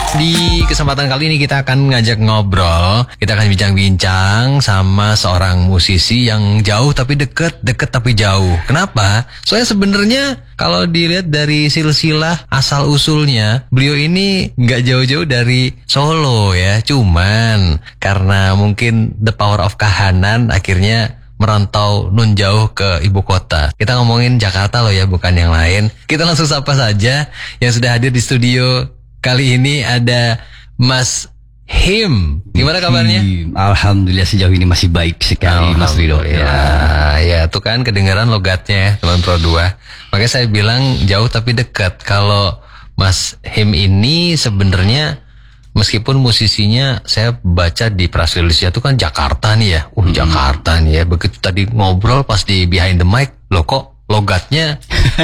Di kesempatan kali ini kita akan ngajak ngobrol. Kita akan bincang-bincang sama seorang musisi yang jauh tapi deket, deket tapi jauh. Kenapa? Soalnya sebenarnya kalau dilihat dari silsilah asal usulnya, beliau ini nggak jauh-jauh dari Solo ya. Cuman karena mungkin the power of kahanan akhirnya merantau nun jauh ke ibu kota. Kita ngomongin Jakarta loh ya, bukan yang lain. Kita langsung sapa saja yang sudah hadir di studio. Kali ini ada Mas Him. Gimana kabarnya? Alhamdulillah sejauh ini masih baik sekali Mas Rido. Ya tuh kan kedengaran logatnya ya, teman Pro 2. Makanya saya bilang jauh tapi dekat. Kalau Mas Him ini sebenarnya meskipun musisinya saya baca di press release-nya tuh kan Jakarta nih ya. Jakarta nih ya. Begitu tadi ngobrol pas di behind the mic, loh kok logatnya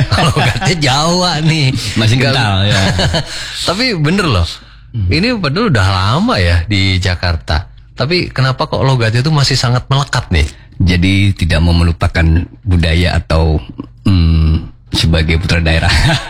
Jawa nih. Masih kental ya. Tapi bener loh. Ini padahal udah lama ya di Jakarta. Tapi kenapa kok logatnya itu masih sangat melekat nih? Jadi tidak mau melupakan budaya atau sebagai putra daerah.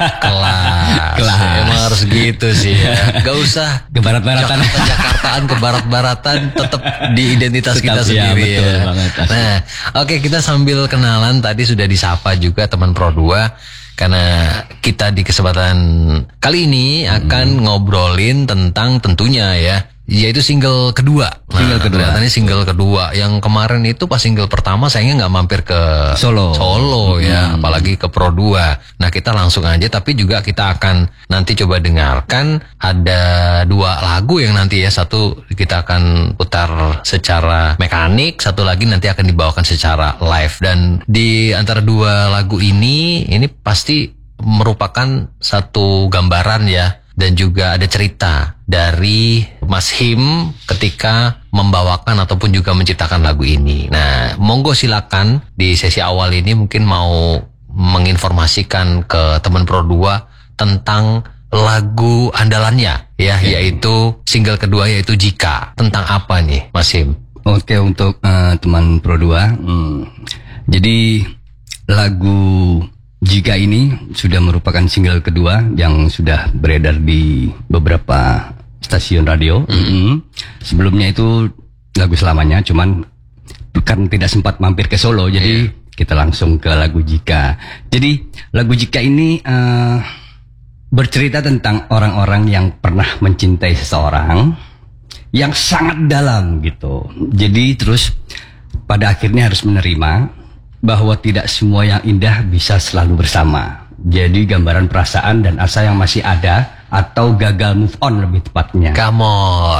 Kelas. Emang harus gitu sih ya. Gak usah ke barat-baratan. Jakartaan ke barat-baratan, tetap di identitas tetap, kita sendiri ya. Betul banget. Nah, oke, kita sambil kenalan tadi sudah disapa juga teman Pro 2 karena kita di kesempatan kali ini akan ngobrolin tentang tentunya ya, yaitu single kedua. Single kedua. Yang kemarin itu pas single pertama sayangnya nggak mampir ke Solo ya, apalagi ke Pro 2. Nah kita langsung aja, tapi juga kita akan nanti coba dengarkan ada 2 lagu yang nanti ya, satu kita akan putar secara mekanik, satu lagi nanti akan dibawakan secara live. Dan di antara 2 lagu ini pasti merupakan satu gambaran ya, dan juga ada cerita dari Mas Him ketika membawakan ataupun juga menciptakan lagu ini. Nah, monggo silakan di sesi awal ini mungkin mau menginformasikan ke teman Pro 2 tentang lagu andalannya ya, yaitu single kedua yaitu Jika. Tentang apa nih Mas Him? Oke, untuk teman Pro 2. Jadi lagu Jika ini sudah merupakan single kedua yang sudah beredar di beberapa stasiun radio. Sebelumnya itu lagu Selamanya, cuman kan tidak sempat mampir ke Solo, jadi kita langsung ke lagu Jika. Jadi lagu Jika ini bercerita tentang orang-orang yang pernah mencintai seseorang yang sangat dalam gitu. Jadi terus pada akhirnya harus menerima bahwa tidak semua yang indah bisa selalu bersama. Jadi gambaran perasaan dan asa yang masih ada, atau gagal move on lebih tepatnya. Come on.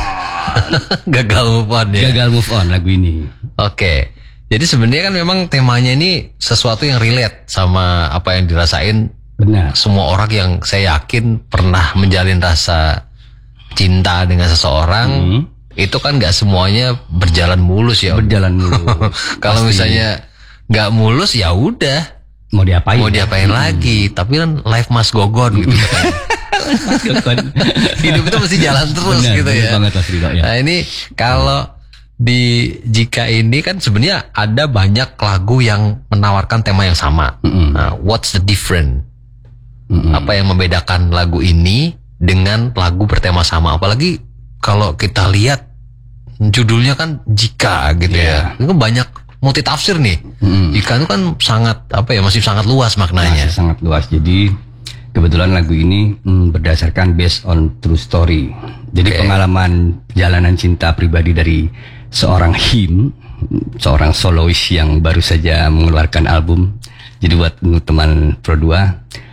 Gagal move on ya. Gagal move on lagu ini. Oke. Jadi sebenarnya kan memang temanya ini sesuatu yang relate sama apa yang dirasain. Benar. Semua orang yang saya yakin pernah menjalin rasa cinta dengan seseorang. Itu kan gak semuanya berjalan mulus ya. Berjalan mulus. Kalau misalnya nggak mulus ya udah, mau diapain lagi, tapi kan life must go on gitu kan. Hidup itu mesti jalan terus. Bener, gitu ya. Nah ini kalau di Jika ini kan sebenarnya ada banyak lagu yang menawarkan tema yang sama. Nah, what's the different? Apa yang membedakan lagu ini dengan lagu bertema sama? Apalagi kalau kita lihat judulnya kan Jika gitu ya. Itu banyak multi tafsir nih. Jika itu kan sangat masih sangat luas maknanya. Masih sangat luas. Jadi kebetulan lagu ini berdasarkan based on true story. Jadi pengalaman perjalanan cinta pribadi dari seorang Him, seorang solois yang baru saja mengeluarkan album. Jadi buat teman Pro 2,